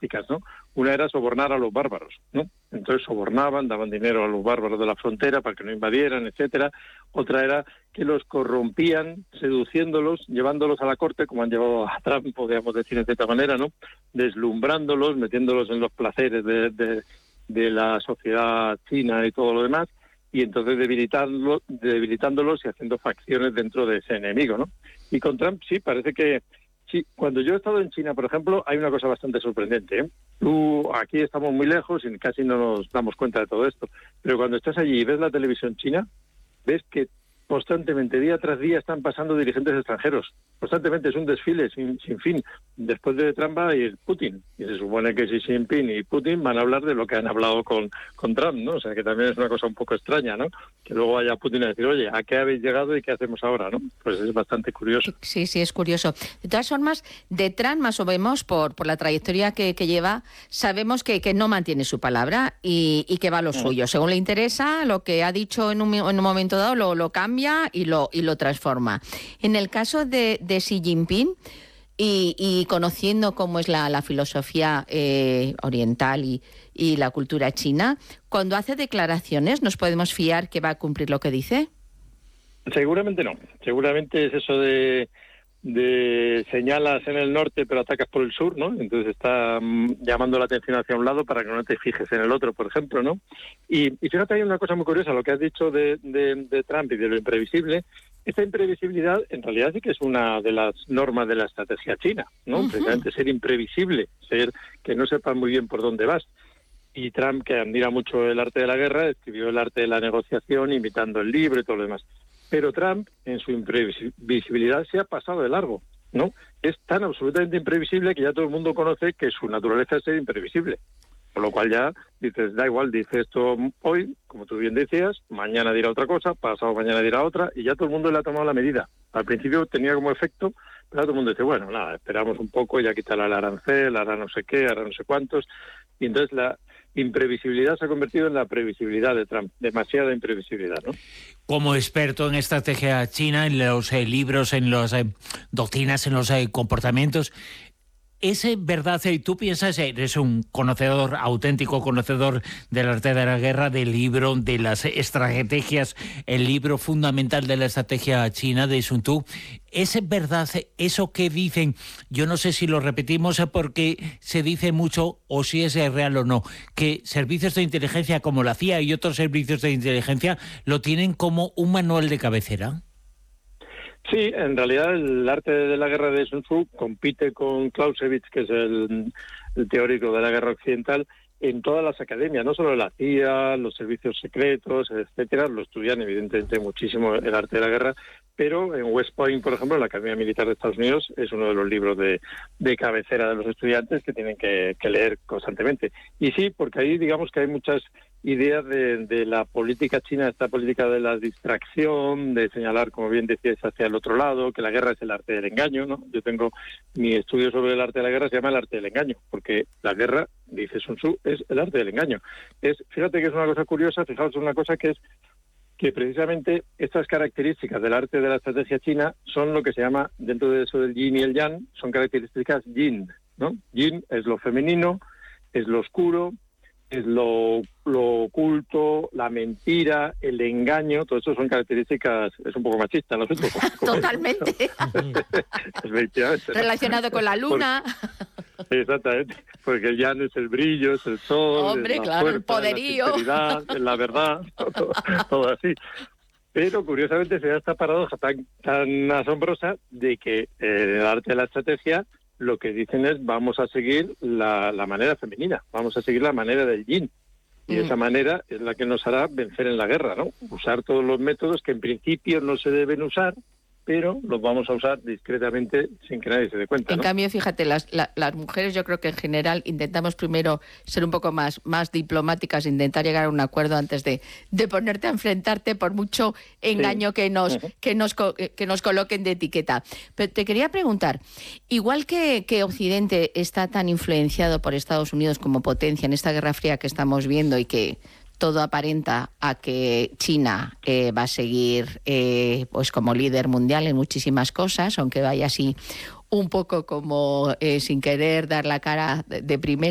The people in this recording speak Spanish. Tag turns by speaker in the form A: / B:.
A: tácticas, ¿no? Una era sobornar a los bárbaros, ¿no? Entonces sobornaban, daban dinero a los bárbaros de la frontera para que no invadieran, etcétera. Otra era que los corrompían, seduciéndolos, llevándolos a la corte, como han llevado a Trump, podríamos decir de cierta manera, ¿no? Deslumbrándolos, metiéndolos en los placeres de la sociedad china y todo lo demás, y entonces debilitándolos y haciendo facciones dentro de ese enemigo, ¿no? Y con Trump sí, parece que sí. Cuando yo he estado en China, por ejemplo, hay una cosa bastante sorprendente, ¿eh? Aquí estamos muy lejos y casi no nos damos cuenta de todo esto, pero cuando estás allí y ves la televisión china, ves que constantemente, día tras día, están pasando dirigentes extranjeros. Constantemente es un desfile sin fin. Después de Trump va a ir Putin. Y se supone que Xi Jinping y Putin van a hablar de lo que han hablado con Trump, ¿no? O sea, que también es una cosa un poco extraña, ¿no? Que luego vaya Putin a decir, oye, ¿a qué habéis llegado y qué hacemos ahora, no? Pues es bastante curioso.
B: Sí, es curioso. De todas formas, de Trump, más o menos, por la trayectoria que lleva, sabemos que no mantiene su palabra y que va a lo suyo. Según le interesa, lo que ha dicho en un momento dado lo cambia y lo transforma. En el caso de Xi Jinping, y conociendo cómo es la filosofía oriental y la cultura china, cuando hace declaraciones, ¿nos podemos fiar que va a cumplir lo que dice?
A: Seguramente no. Seguramente es eso de señalas en el norte pero atacas por el sur, ¿no? Entonces está llamando la atención hacia un lado para que no te fijes en el otro, por ejemplo, ¿no? Y fíjate, hay una cosa muy curiosa, lo que has dicho de Trump y de lo imprevisible. Esta imprevisibilidad en realidad sí que es una de las normas de la estrategia china, ¿no? Uh-huh. Precisamente ser imprevisible, ser que no sepas muy bien por dónde vas. Y Trump, que admira mucho el arte de la guerra, escribió el arte de la negociación, imitando el libro y todo lo demás. Pero Trump, en su imprevisibilidad, se ha pasado de largo, ¿no? Es tan absolutamente imprevisible que ya todo el mundo conoce que su naturaleza es ser imprevisible. Por lo cual ya dices, da igual, dice esto hoy, como tú bien decías, mañana dirá otra cosa, pasado mañana dirá otra, y ya todo el mundo le ha tomado la medida. Al principio tenía como efecto, pero todo el mundo dice, bueno, nada, esperamos un poco, ya quitará el arancel, hará no sé qué, hará no sé cuántos, y entonces la imprevisibilidad se ha convertido en la previsibilidad de Trump, demasiada imprevisibilidad, ¿no?
C: Como experto en estrategia china, en los libros, en las doctrinas, en los comportamientos, ¿es verdad, tú piensas, eres un conocedor, auténtico conocedor del arte de la guerra, del libro, de las estrategias, el libro fundamental de la estrategia china de Sun Tzu? ¿Es verdad eso que dicen? Yo no sé si lo repetimos porque se dice mucho o si es real o no, que servicios de inteligencia como la CIA y otros servicios de inteligencia lo tienen como un manual de cabecera.
A: Sí, en realidad el arte de la guerra de Sun Tzu compite con Clausewitz, que es el teórico de la guerra occidental, en todas las academias, no solo la CIA, los servicios secretos, etcétera, lo estudian evidentemente muchísimo el arte de la guerra, pero en West Point, por ejemplo, en la Academia Militar de Estados Unidos, es uno de los libros de cabecera de los estudiantes que tienen que leer constantemente. Y sí, porque ahí digamos que hay muchas ideas de la política china, esta política de la distracción, de señalar, como bien decías, hacia el otro lado, que la guerra es el arte del engaño, ¿no? Yo tengo mi estudio sobre el arte de la guerra, se llama el arte del engaño, porque la guerra, dice Sun Tzu, es el arte del engaño. Fíjate que es una cosa curiosa, fijaos en una cosa que es que precisamente estas características del arte de la estrategia china son lo que se llama, dentro de eso del yin y el yang, son características yin, ¿no? Yin es lo femenino, es lo oscuro, es lo oculto, la mentira, el engaño, todo eso son características, es un poco machista, ¿no?
B: Totalmente.
A: Efectivamente.
B: Relacionado con la luna.
A: Exactamente, porque el yang es el brillo, es el sol,
B: hombre,
A: es la
B: claro,
A: fuerza,
B: el poderío,
A: la sinceridad, es la verdad, todo así. Pero curiosamente se da esta paradoja tan asombrosa de que el arte de la estrategia lo que dicen es vamos a seguir la manera femenina, vamos a seguir la manera del yin. Y esa manera es la que nos hará vencer en la guerra, ¿no? Usar todos los métodos que en principio no se deben usar, pero los vamos a usar discretamente sin que nadie se dé cuenta, ¿no?
B: En cambio, fíjate, las mujeres yo creo que en general intentamos primero ser un poco más diplomáticas, intentar llegar a un acuerdo antes de ponerte a enfrentarte por mucho engaño que nos coloquen de etiqueta. Pero te quería preguntar, igual que Occidente está tan influenciado por Estados Unidos como potencia en esta Guerra Fría que estamos viendo y que todo aparenta a que China va a seguir pues como líder mundial en muchísimas cosas, aunque vaya así un poco como sin querer dar la cara de primera.